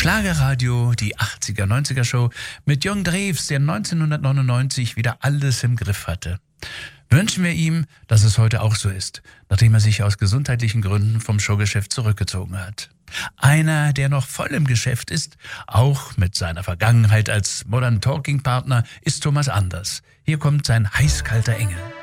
Schlagerradio, die 80er, 90er Show mit Jürgen Drews, der 1999 wieder alles im Griff hatte. Wünschen wir ihm, dass es heute auch so ist, nachdem er sich aus gesundheitlichen Gründen vom Showgeschäft zurückgezogen hat. Einer, der noch voll im Geschäft ist, auch mit seiner Vergangenheit als Modern Talking Partner, ist Thomas Anders. Hier kommt sein heißkalter Engel.